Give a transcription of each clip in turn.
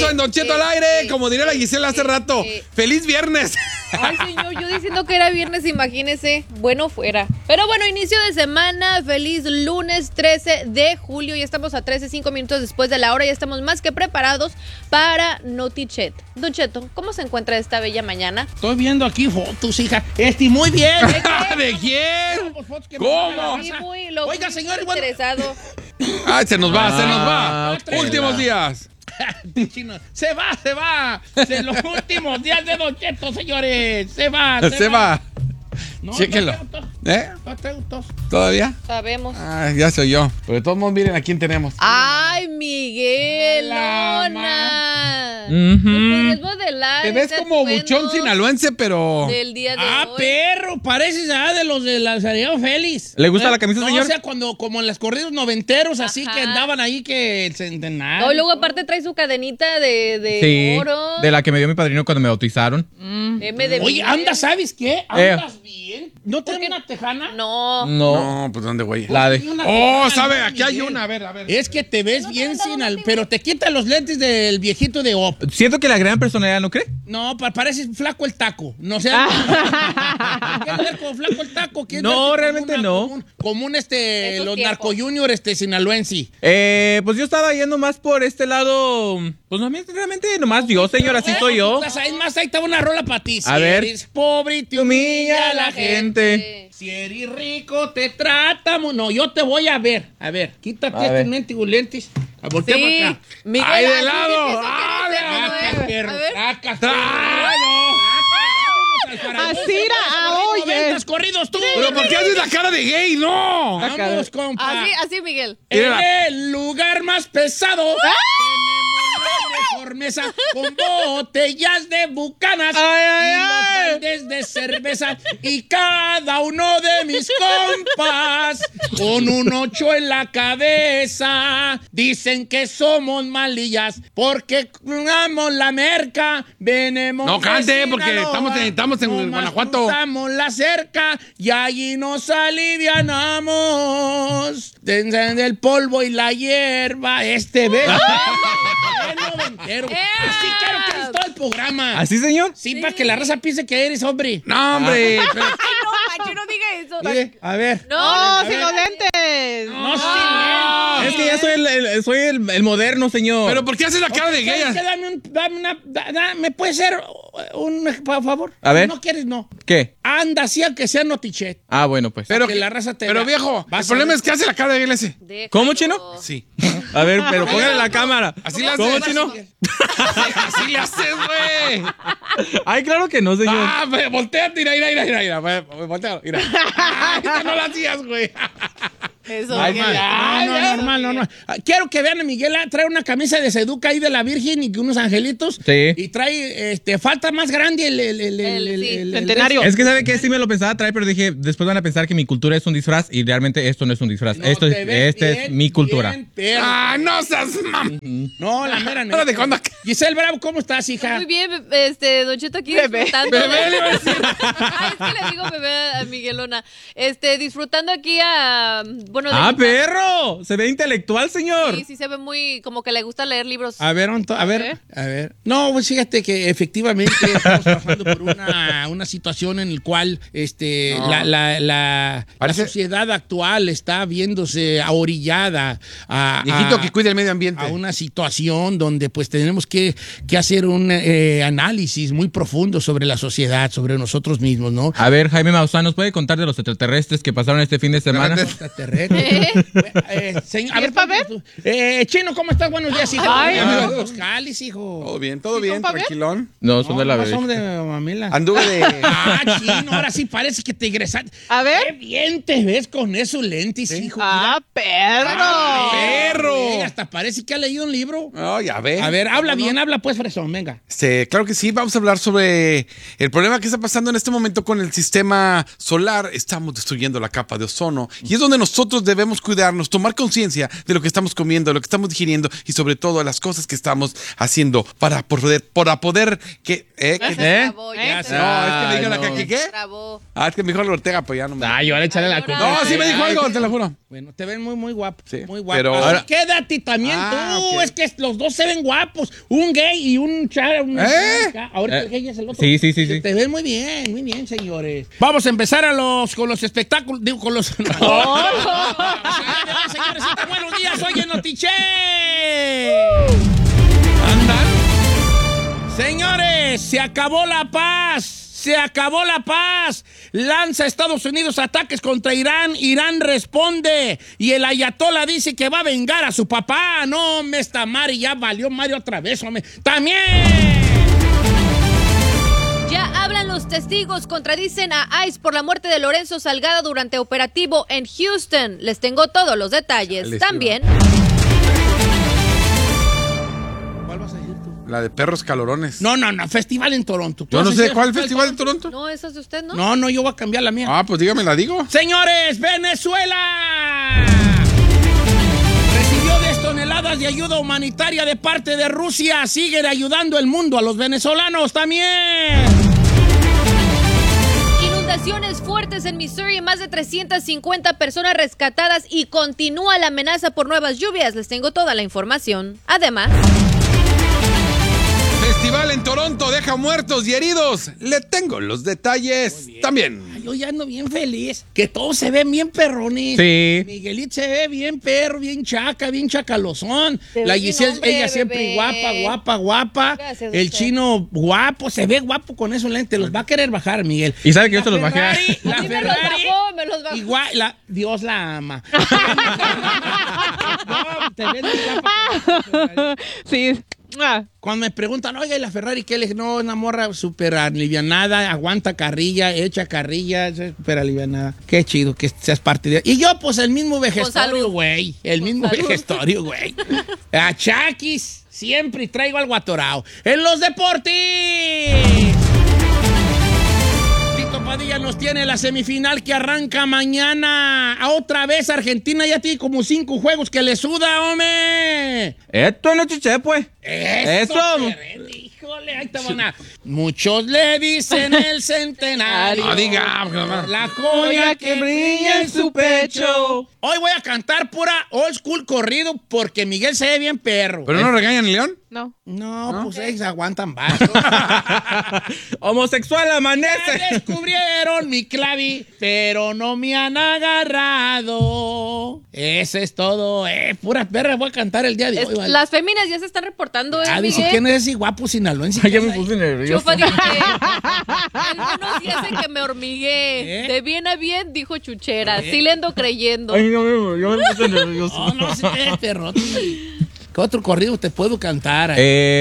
en Don Cheto al aire, como diría la Gisela hace rato. ¡Feliz viernes! Ay, señor, yo diciendo que era viernes, imagínese. Bueno, fuera. Pero bueno, inicio de semana. Feliz lunes 13 de julio. Ya estamos a 13:05 minutos después de la hora. Ya estamos más que preparados para Notichet. Don Cheto, ¿cómo se encuentra esta bella mañana? Estoy viendo aquí fotos, hija. Muy bien. ¿De quién? ¿Cómo? Sí, Oiga, señor, muy interesado. Ay, se nos va. Últimos días. Se va. De los últimos días de Don Cheto, señores. Se va. No, Chéquenlo. No te gustó. ¿Todavía? Sabemos. Ah, ya soy yo. Pero de todos modos, miren a quién tenemos. ¡Ay, Miguel! Hola, ¡Lona! Ujú. Modelar, Te ves como buchón sinaloense, pero... del día de hoy. Perro, pareces de los de la Santiago Félix. ¿Le gusta la camisa, señor? O sea, como en los corridos noventeros, así Ajá. que andaban ahí que centenario. No, y luego aparte trae su cadenita de oro. De la que me dio mi padrino cuando me bautizaron. M de Oye, Miguel. ¿sabes qué? ¿Andas bien? ¿No traes una tejana? No. No, pues ¿dónde, güey? La de... ¿sabe? Aquí hay una. A ver. Es que te ves bien pero te quita los lentes del viejito de Op. Siento que la gran personalidad, ¿no cree? No, parece flaco el taco. No sé. ¿Quieres ver como flaco el taco? No, realmente no. Como Esos los tiempos. Narco Junior sinaloense. Pues yo estaba yendo más por este lado. Pues realmente nomás yo, señor, así soy yo. Es más, ahí estaba una rola para ti. A Si ver. eres pobre y te humilla la gente. Si eres rico, te tratamos. No, yo te voy a ver. A ver, quítate A estos ver. mendigos lentes. Voltea Sí. para acá. Miguel, ¡Ay, de así lado! fíjese que ¡Ah, no sé cómo Tracas, es. perro. A ver. Tracas, perro. Así era, oye. Corridos tú. ¿Pero por qué haces la cara de gay? ¡No! Vamos, compa. Así, Miguel. El lugar más pesado. Tenemos la mejor mesa con botellas de bucanas y los baldes de cerveza. Y cada uno de mis compas con un 8 en la cabeza. Dicen que somos malillas porque jugamos la merca. Venemos. No cante, de porque Sinaloa, estamos en nomás Guanajuato. cruzamos la cerca y allí nos alivianamos. Del polvo y la hierba. Noventero. Así quiero que eres todo el programa. ¿Así, señor? Sí, para que la raza piense que eres hombre. No, hombre. pero- Ay, no, Pancho, no diga eso. Mire, a ver. No, sin los lentes. No, sí, Es que ya soy el moderno, señor. ¿Pero por qué haces la cara de gay? ¿sabes qué? ¿Me puede ser un por favor? A ver. ¿No quieres? No. ¿Qué? Anda, así aunque sea Notichet. Ah, bueno, pues. Pero que la raza te Pero vea. viejo, el Vas a problema ver. es que hace la cara de gay ese. Déjalo. ¿Cómo, chino? Sí. A ver, pero póngale la cámara. Así le haces. ¿Cómo, chino? Así le haces, güey. Ay, claro que no, señor. Ah, volteate, mira. Voltea, mira. Esta no la hacías, güey. Eso. Normal. Quiero que vean a Miguel, trae una camisa de Seduca ahí de la Virgen y unos angelitos. Sí. Y trae, falta más grande el Centenario. Es que, ¿sabe qué? Sí me lo pensaba traer, pero dije, después van a pensar que mi cultura es un disfraz y realmente esto no es un disfraz. No, Este te ves es bien, mi cultura. bien, perro. Ah, no seas mam. No, la mera ¿Ahora de cuándo? Giselle Bravo, ¿cómo estás, hija? Muy bien, Don Cheto aquí Bebé. disfrutando. Bebé, le iba a decir. Ay, es que le digo bebé a Miguelona. Disfrutando aquí bueno, ¡Ah, perro! Se ve intelectual, señor. Sí, se ve muy, como que le gusta leer libros. A ver. No, pues fíjate que efectivamente estamos pasando por una situación en la cual la sociedad actual está viéndose ahorillada Viejito que cuide el medio ambiente. a una situación donde pues tenemos que hacer un análisis muy profundo sobre la sociedad, sobre nosotros mismos, ¿no? A ver, Jaime Maussan, ¿nos puede contar de los extraterrestres que pasaron este fin de semana? Extraterrestre. Señor, a ver, para ver? Chino, ¿cómo estás? Buenos días, hijo. Ay, Amigos de los Cáliz, hijo. Todo bien, para ver? tranquilón. No, son de la bebé. Son de mamila. Anduve de... Chino, ahora sí parece que te egresaste. A ver. Qué bien te ves con esos lentes, hijo. Ah, perro. perro. Güey, hasta parece que ha leído un libro. No, ya ve. A ver, habla bien, habla pues, fresón, venga. Claro que sí, vamos a hablar sobre el problema que está pasando en este momento con el sistema solar. Estamos destruyendo la capa de ozono y es donde nosotros debemos cuidarnos, tomar conciencia de lo que estamos comiendo, lo que estamos digiriendo y sobre todo las cosas que estamos haciendo para poder que... Bravo, ya Ya se sé. No, es que me dijo no. la ¿qué? Bravo. Es que me dijo la Ortega, pues ya no me... Ay, yo voy a echarle la Ay, culpa. No, sí me dijo algo, te lo juro. Bueno, te ven muy, muy guapo. Sí, Muy guapo. pero- Ahora, quédate también tú. ok. Es que los dos se ven guapos. Un gay y un chara. Ahorita el gay es el otro. Sí. Te ven muy bien, señores. Vamos a empezar con los espectáculos. Digo, con los... Señores, buenos días. Oye, Notiche. Anda. Señores, se acabó la paz. Se acabó la paz. Lanza Estados Unidos ataques contra Irán. Irán responde. Y el ayatollah dice que va a vengar a su papá. No, me está Mari. Ya valió Mario otra vez, hombre. ¡También! Ya hablan los testigos, contradicen a ICE por la muerte de Lorenzo Salgado durante operativo en Houston. Les tengo todos los detalles. También. ¿Cuál vas a decir tú? La de perros calorones. No, festival en Toronto. Yo no sé cuál festival en Toronto. No, esa es de usted, ¿no? No, yo voy a cambiar la mía. Ah, pues dígame, la digo. Señores, Venezuela recibió 10 toneladas de ayuda humanitaria de parte de Rusia. Siguen ayudando el mundo a los venezolanos también. Inundaciones fuertes en Missouri, más de 350 personas rescatadas y continúa la amenaza por nuevas lluvias. Les tengo toda la información. Además, Festival en Toronto deja muertos y heridos. Le tengo los detalles también. Ay, yo ya ando bien feliz. Que todos se ven bien perrones. Sí. Miguelito se ve bien perro, bien chaca, bien chacalozón. Te La ves bien Giselle, hombre, ella siempre bebé. guapa. Gracias, El doctor. chino guapo, se ve guapo con esos lentes. Los va a querer bajar, Miguel. Y sabe que yo se los Ferrari, bajé. La a mí me los Ferrari. bajó, me los bajó. Igual, Dios la ama. No, te ves muy guapa. Sí. Cuando me preguntan, oye, ¿y la Ferrari qué? Le dije, no, una morra súper alivianada, aguanta carrilla, echa carrilla, súper alivianada. Qué chido que seas parte de... Y yo, pues, el mismo vejestorio, salud. güey. El Con mismo salud. vejestorio, güey. A Chaquis, siempre traigo algo atorado. En los deportes... Tito Padilla nos tiene la semifinal que arranca mañana. Otra vez Argentina ya tiene como 5 juegos que le suda, hombre. Esto no chiché, pues. Eso. Híjole, ahí te van a... Muchos le dicen el centenario. No diga, La joya que brilla en su pecho. Hoy voy a cantar pura old school corrido porque Miguel se ve bien perro. ¿Pero no regañan el León? No. No, pues ellos aguantan vasos. Homosexual Ya amanece. descubrieron mi clavi, pero no me han agarrado. Ese es todo, pura perra voy a cantar el día de hoy. ¿Vale? Las féminas ya se están reportando, Dice Miguel. quién es ese guapo sinaloense. Ya me puse nervioso. Chufa, dice, algunos sí hacen que me hormigué. ¿Eh? De bien a bien, dijo Chuchera. Sí le ando creyendo. Ay, no, yo me puse nervioso. No, sí te perro. ¿Qué otro corrido te puedo cantar?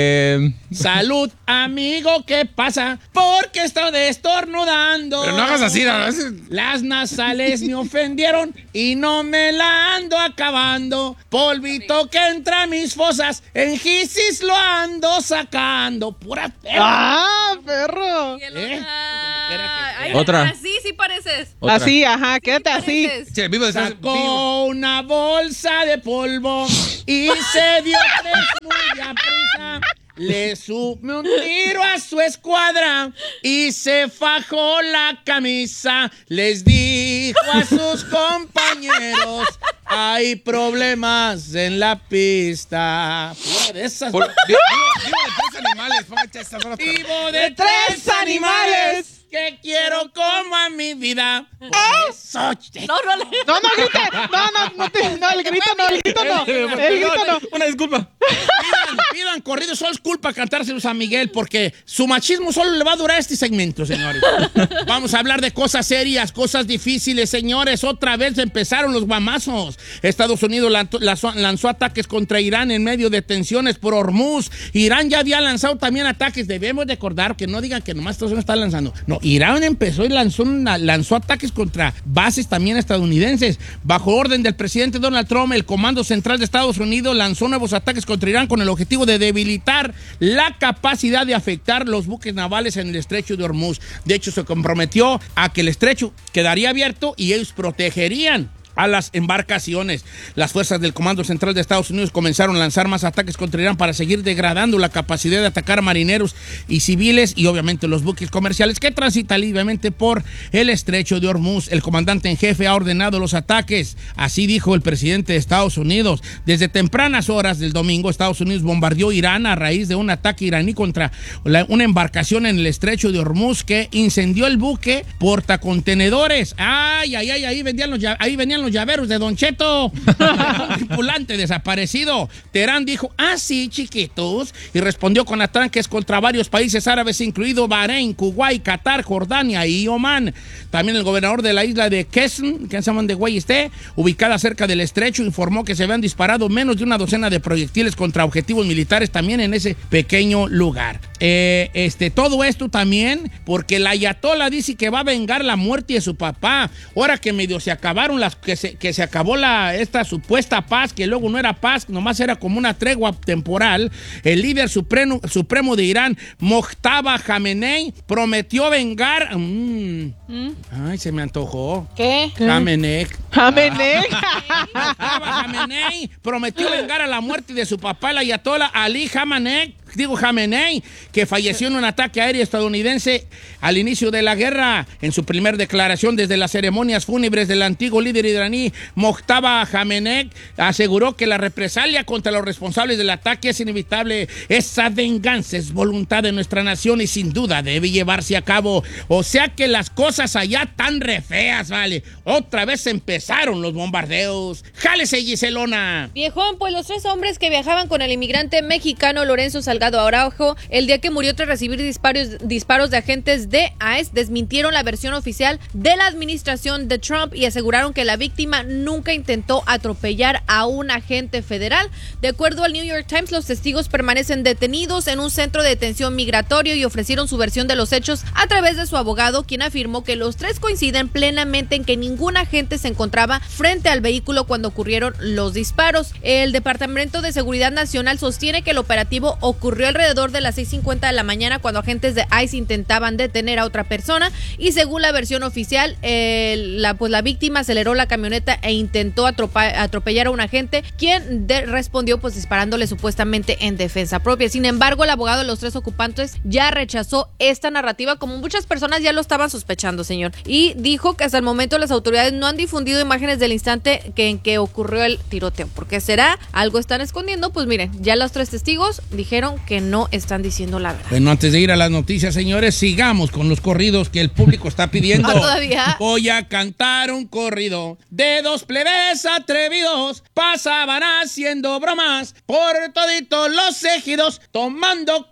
Salud, amigo, ¿qué pasa? Porque estoy estornudando. Pero no hagas así, a veces... Las nasales me ofendieron y no me la ando acabando. Polvito que entra a mis fosas, en gisis lo ando sacando. Pura perra. Perro. Y el ¿Eh? Ay, Otra. Así sí pareces. Otra. Así, ajá, quédate así. Pareces. Che, vivo de estar... Sacó una bolsa de polvo y se dio 3 muy a prisa. Le sume un tiro a su escuadra y se fajó la camisa. Les dijo a sus compañeros, hay problemas en la pista. Pura de esas. Vivo de 3 animales. Póngate esta rola. Vivo de 3 animales que quiero como a mi vida. Por eso, No, no le... No, no grite. No, el grito no. El grito no. Una disculpa. Pidan corridos solo es culpa cantárselos a Miguel porque su machismo solo le va a durar este segmento, señores. Vamos a hablar de cosas serias, cosas difíciles, señores. Otra vez empezaron los guamazos. Estados Unidos lanzó ataques contra Irán en medio de tensiones por Hormuz. Irán ya había lanzado también ataques. Debemos recordar que no digan que nomás Estados Unidos está lanzando. No, Irán empezó y lanzó ataques contra bases también estadounidenses. Bajo orden del presidente Donald Trump, el Comando Central de Estados Unidos lanzó nuevos ataques contra Irán con el objetivo de debilitar la capacidad de afectar los buques navales en el estrecho de Hormuz. De hecho, se comprometió a que el estrecho quedaría abierto y ellos protegerían a las embarcaciones. Las fuerzas del Comando Central de Estados Unidos comenzaron a lanzar más ataques contra Irán para seguir degradando la capacidad de atacar a marineros y civiles y obviamente los buques comerciales que transitan libremente por el estrecho de Hormuz. El comandante en jefe ha ordenado los ataques. Así dijo el presidente de Estados Unidos. Desde tempranas horas del domingo, Estados Unidos bombardeó Irán a raíz de un ataque iraní contra una embarcación en el estrecho de Hormuz que incendió el buque portacontenedores. ¡Ay! Ahí venían los llaveros de Don Cheto. Un tripulante desaparecido. Teherán dijo, sí, chiquitos, y respondió con ataques contra varios países árabes, incluido Bahrein, Kuwait, Qatar, Jordania y Omán. También el gobernador de la isla de Qesm, que se llaman de Güey ubicada cerca del estrecho, informó que se habían disparado menos de una docena de proyectiles contra objetivos militares también en ese pequeño lugar. Todo esto también porque el ayatollah dice que va a vengar la muerte de su papá. Ahora que medio se acabaron que se acabó esta supuesta paz, que luego no era paz, nomás era como una tregua temporal, el líder supremo de Irán, Mojtaba Khamenei, prometió vengar. Ay, se me antojó. ¿Qué? Khamenei. Mojtaba Khamenei prometió vengar a la muerte de su papá, el ayatollah Ali Khamenei, que falleció en un ataque aéreo estadounidense al inicio de la guerra. En su primer declaración desde las ceremonias fúnebres del antiguo líder iraní, Mojtaba Khamenei aseguró que la represalia contra los responsables del ataque es inevitable. Esa venganza es voluntad de nuestra nación y sin duda debe llevarse a cabo. O sea que las cosas allá tan re feas, vale. Otra vez empezaron los bombardeos. ¡Jálese, Giselona! Viejón, pues los 3 hombres que viajaban con el inmigrante mexicano Lorenzo Salgado Araujo, el día que murió tras recibir disparos de agentes de ICE, desmintieron la versión oficial de la administración de Trump y aseguraron que la víctima nunca intentó atropellar a un agente federal. De acuerdo al New York Times, los testigos permanecen detenidos en un centro de detención migratorio y ofrecieron su versión de los hechos a través de su abogado, quien afirmó que los 3 coinciden plenamente en que ningún agente se encontraba frente al vehículo cuando ocurrieron los disparos. El Departamento de Seguridad Nacional sostiene que el operativo ocurrió alrededor de las 6:50 de la mañana cuando agentes de ICE intentaban detener a otra persona y según la versión oficial, la víctima aceleró la camioneta e intentó atropellar a un agente, quien respondió pues disparándole supuestamente en defensa propia. Sin embargo, el abogado de los 3 ocupantes ya rechazó esta narrativa, como muchas personas ya lo estaban sospechando, señor, y dijo que hasta el momento las autoridades no han difundido imágenes del instante en que ocurrió el tiroteo. ¿Por qué será? ¿Algo están escondiendo? Pues miren, ya los 3 testigos dijeron que no están diciendo la verdad. Bueno, antes de ir a las noticias, señores, sigamos con los corridos que el público está pidiendo. ¿Todavía? Voy a cantar un corrido de 2 plebes atrevidos, pasaban haciendo bromas por toditos los ejidos, tomando